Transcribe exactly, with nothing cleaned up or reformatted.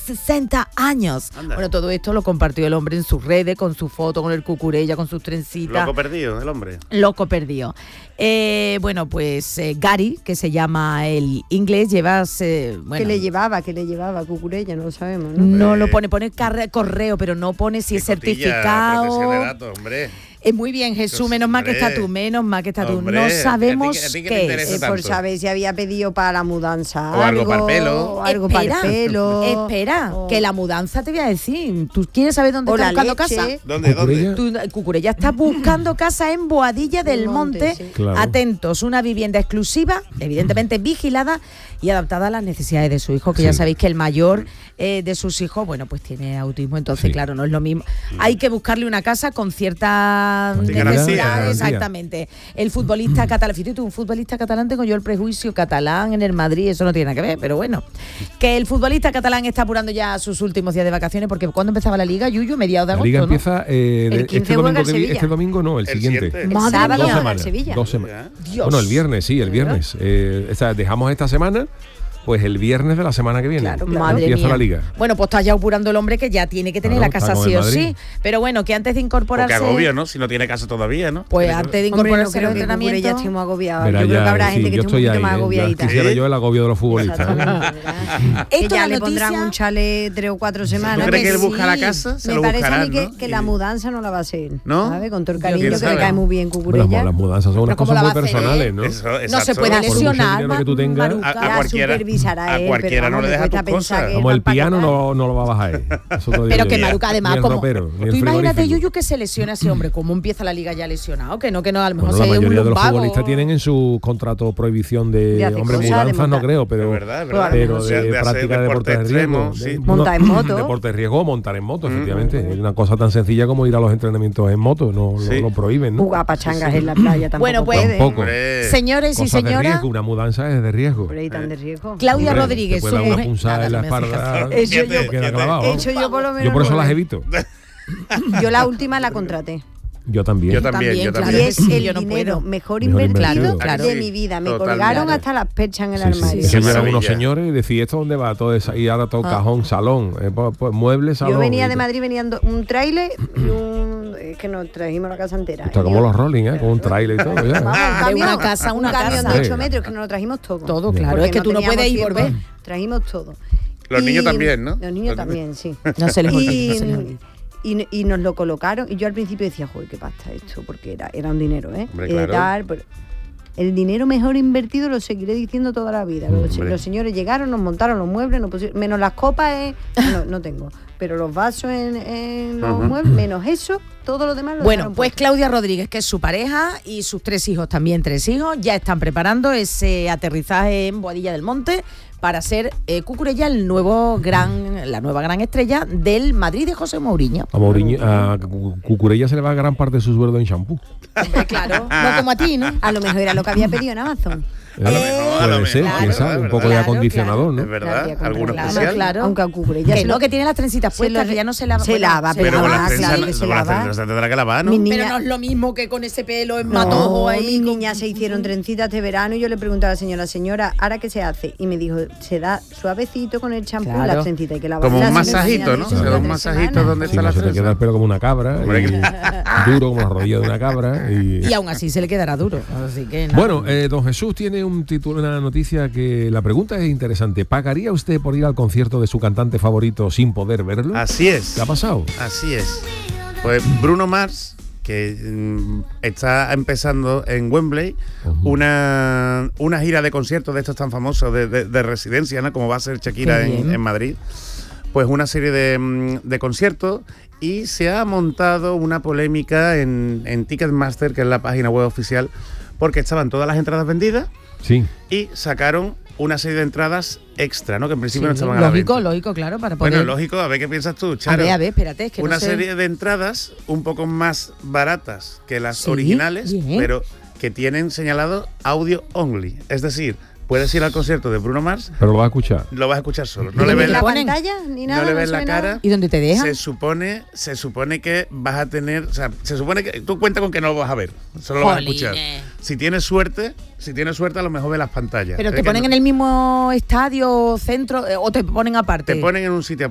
sesenta años. Anda. Bueno, todo esto lo compartió el hombre en sus redes, con su foto, con el cucurella, con sus trencitas. Loco perdido, el hombre. Loco perdido. Eh, bueno, pues eh, Gary, que se llama el inglés, lleva... Eh, bueno, ¿Qué le llevaba? ¿Qué le llevaba? Cucurella, no lo sabemos, ¿no? No eh, lo pone, pone carre, correo, pero no pone si es certificado. De datos, hombre. Es muy bien, Jesús, Entonces, menos mal que está tú, menos mal que está tú. No sabemos ¿a ti, a ti qué es. Eh, por saber si había pedido para la mudanza o algo, algo para el pelo. O algo espera, para el pelo. Espera, o... que la mudanza te voy a decir. ¿Tú quieres saber dónde o está buscando leche. casa? ¿Dónde? ¿Dónde? Tú, Cucurella está buscando casa en Boadilla del Monte. Monte sí. Claro. Atentos, una vivienda exclusiva, evidentemente vigilada y adaptada a las necesidades de su hijo, que sí. Ya sabéis que el mayor eh, de sus hijos, bueno, pues tiene autismo, entonces, sí. Claro, no es lo mismo. Sí. Hay que buscarle una casa con cierta necesidad. Exactamente. El futbolista catalán, fíjate tú, un futbolista catalán, tengo yo el prejuicio catalán en el Madrid, eso no tiene nada que ver, pero bueno. Que el futbolista catalán está apurando ya sus últimos días de vacaciones, porque ¿cuándo empezaba la Liga, Yuyu? Mediados de agosto, La Liga ¿no? empieza eh, el este, domingo que vi, este domingo, no, el, el siguiente. El sábado dos en semanas, Sevilla. Dos semanas. Bueno, el viernes, sí, el viernes. Eh, o sea, dejamos esta semana. Pues el viernes de la semana que viene. Claro, madre empieza mía. La Liga. Bueno, pues está ya apurando el hombre que ya tiene que tener claro, la casa sí o sí. Pero bueno, que antes de incorporarse... Porque agobio, ¿no? Si no tiene casa todavía, ¿no? Pues antes de incorporarse al entrenamiento... Ya estoy muy agobiada. Mira, yo creo ya, que habrá sí, gente que esté un poquito ahí, más agobiadita. Quisiera yo el agobio de los futbolistas. Que ya le pondrán un chale tres o cuatro semanas. ¿Tú crees que él busca la casa? Se Me lo parece a mí buscarán, que, ¿no? que la mudanza no la va a hacer. ¿No? ¿Sabes? Con todo el cariño que le cae muy bien Cucurella. Bueno, las mudanzas son unas cosas muy personales, ¿no? No se puede lesionar. Que tú tengas, a cualquiera, a cualquiera no le deja tus cosas. Como el piano no, no lo va a bajar él. Pero que Maruca, además, como ropero, tú imagínate, Yuyu, que se lesiona a ese hombre, ¿cómo empieza la Liga ya lesionado? Que no, que no, a lo mejor bueno, se la mayoría un de los vago. futbolistas tienen en su contrato prohibición de, de hombre, cosas, mudanzas de no creo, pero, verdad, verdad. pero de, de, de práctica de deportes de riesgo. Sí. Montar en moto. Deportes de riesgo, montar en moto, Mm. efectivamente. Es una cosa tan sencilla como ir a los entrenamientos en moto, no sí. lo, lo prohíben, ¿no? Jugar pachangas sí. en la playa tampoco. Bueno, pues, puede. Tampoco. Señores y Cosas de señoras, riesgo, una mudanza es de riesgo. Pero ahí tan de riesgo. Claudia Hombre, Rodríguez, te su puede dar una mujer. punzada Nada, en la no me espalda. Eso yo, queda clavado. Eso yo por lo menos. Yo por eso no las lo evito. Yo la última la contraté. Yo también. Yo también, yo claro. también. Y es el Yo no dinero puedo. mejor, Mejor invertido invertido. Claro. de mi vida. Me Total, colgaron claro. hasta las perchas en el Sí, sí, armario. sí. Qué Llegan maravilla. unos señores y decís, ¿esto dónde va? Todo eso, y ahora todo cajón, salón, eh, pues, pues, muebles, salón. Yo venía y de todo. Madrid, venían do- un tráiler y un... Es que nos trajimos la casa entera. Está Y como yo- los Rolling, ¿eh? Con un trailer y todo. Ya. Vamos, un De camión, una casa a una un camión casa. de ocho metros, que nos lo trajimos todo. Todo, claro, Porque es que tú no teníamos puedes ir y tiempo. volver. Trajimos todo. Los Y- niños también, ¿no? Los niños también, sí. No se les olvide, y, no se les olvide. y, y nos lo colocaron y yo al principio decía, joder, qué pasta esto, porque era, era un dinero, ¿eh? Hombre, Eh, claro. tal, pero el dinero mejor invertido lo seguiré diciendo toda la vida. Los, Hombre. los señores llegaron, nos montaron los muebles, nos pusieron, menos las copas, eh, no, no tengo, pero los vasos en, en los Ajá. muebles, menos eso, todo lo demás lo Bueno, dejaron pues puesto. Claudia Rodríguez, que es su pareja, y sus tres hijos, también tres hijos, ya están preparando ese aterrizaje en Boadilla del Monte para ser eh, Cucurella el nuevo gran, la nueva gran estrella del Madrid de José Mourinho. A Mourinho, a Cu- Cucurella se le va gran parte de su sueldo en champú. Hombre, claro, no como a ti, ¿no? A lo mejor era lo que había pedido en Amazon. Eh, A lo mejor, a lo puede ser, mejor, quién es sabe, verdad, un es poco de verdad. acondicionador, Es ¿no? verdad, Claro, alguno claro, especial. claro. Aunque a Cucurella Que se no, lo- que tiene las trencitas se puestas, lo- que ya no se lava. se bueno, lava, se Pero con lava, las claro trenzas que se con las lava. trenzas se tendrá que lavar, ¿no? Mi Pero niña- no es lo mismo que con ese pelo en No, matojo ahí. mis con- niñas se hicieron trencitas de verano y yo le pregunté a la señora, señora, ¿ahora qué se hace? Y me dijo, se da suavecito con el champú Claro. las trencitas, hay que lavar. Como un Las masajito, trencitas ¿no? de Se da un tres masajito semanas. donde Si está no la se te queda el trenza. pelo como una cabra, Hombre, y que- duro como la rodilla de una cabra. Y, Y aún así se le quedará duro. Así que nada. Bueno, eh, don Jesús tiene un título, una noticia que la pregunta es interesante. ¿Pagaría usted por ir al concierto de su cantante favorito sin poder verlo? Así es. ¿Qué ha pasado? Así es. Pues Bruno Mars, que mm, está empezando en Wembley Ujú. una, una gira de conciertos de estos tan famosos de, de, de residencia, ¿no? Como va a ser Shakira Qué en, bien. en Madrid. Pues una serie de, mm, de conciertos y se ha montado una polémica en, en Ticketmaster, que es la página web oficial, porque estaban todas las entradas vendidas Sí. y sacaron una serie de entradas extra, ¿no? Que en principio Sí, no estaban a la lógico, venta. lógico, claro, para poder... Bueno, lógico, a ver qué piensas tú, Charo. A ver, a ver, espérate, es que Una no sé... serie de entradas un poco más baratas que las Sí, originales, bien. pero que tienen señalado audio only. Es decir, puedes ir al concierto de Bruno Mars, Pero lo va a escuchar. lo vas a escuchar solo. ¿Y No le dónde ves te la, la ponen? pantalla ni nada, no le ves se la ve nada. cara. ¿Y dónde te dejan? Se supone, se supone que vas a tener, o sea, se supone que tú cuenta con que no lo vas a ver, solo lo vas a escuchar. Jolines. Si tienes suerte, si tienes suerte a lo mejor ves las pantallas. Pero Es te que ponen no- en el mismo estadio, centro, eh, o te ponen aparte. Te ponen en un sitio